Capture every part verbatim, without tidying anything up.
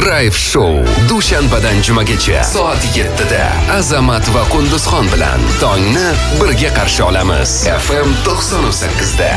Drive Show dushanbadan jumagacha soat yettida Azamat va Qunduzxon bilan tongni birga qarshi olamiz. F M to'qson sakkizda.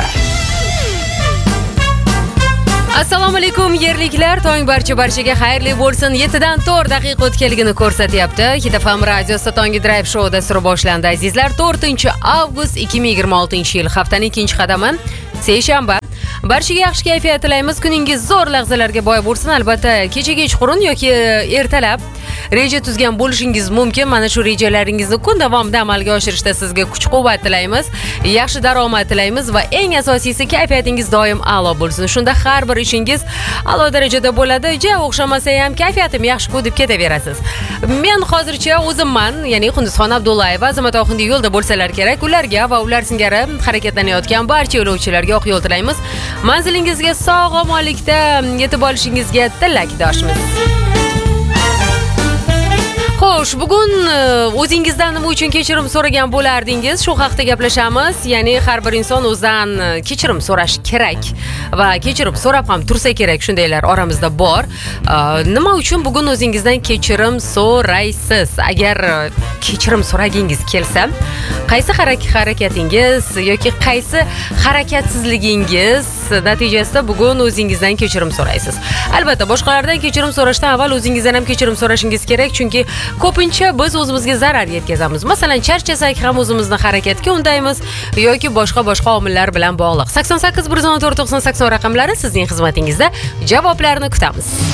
Assalomu alaykum yerliklar, tong barcha barchaga xayrli bo'lsin. yettidan to'rt daqiqa o'tganligini ko'rsatyapti. Hit F M radiosi Tongi Drive Show dasturi boshlandi azizlar. to'rtinchi avgust ikki ming yigirma oltinchi yil, haftaning ikkinchi qadami, seshanba. Barchaga yaxshi kayfiyat tilaymiz. Kuningiz zo'r lahzalarga boy bo'lsin. Albatta, kecha kechqurun yoki ertalab reja tuzgan bo'lishingiz mumkin. Mana shu rejalaringizni kun davomida amalga oshirishda sizga kuch-quvvat tilaymiz, yaxshi daromad tilaymiz va eng asosiysi kayfiyatingiz doim a'lo bo'lsin. Shunda har bir ishingiz a'lo darajada bo'ladi. Ja, o'xshamasa ham kayfiyatim yaxshi-ku deb ketaverasiz. Men hozircha o'zimman, ya'ni Qunduzxon Abdullayeva, Azamat Oxundi yo'lda bo'lsalar kerak, ularga va ular singari harakatlanayotgan barcha yo'lovchilarga oq yo'l tilaymiz. Manzilingizga sog'-omonlikda yetib olishingizga tilakdoshmiz. Xo'sh, bugun o'zingizdan nima uchun kechirim so'ragan bo'lardingiz? Shu haqida gaplashamiz. Ya'ni har bir inson o'zidan kechirim so'rash kerak va kechirim so'rab ham tursa kerak, shundaylar oramizda bor. Nima uchun bugun o'zingizdan kechirim so'raysiz? Agar kechirim so'ragingiz kelsa, qaysi harakatingiz yoki qaysi harakatsizligingiz natijasida bugun o'zingizdan kechirim so'raysiz? Albatta, boshqalardan kechirim so'rashdan avval o'zingizdan ham kechirim so'rashingiz kerak, chunki ko'pincha biz o'zimizga zarar yetkazamiz. Masalan, charchasak ham o'zimizni harakatga undaymiz yoki boshqa-boshqa omillar bilan bog'liq. sakson sakkiz bir yuz o'n to'rt to'qson sakson raqamlari sizning xizmatingizda. Javoblarni kutamiz.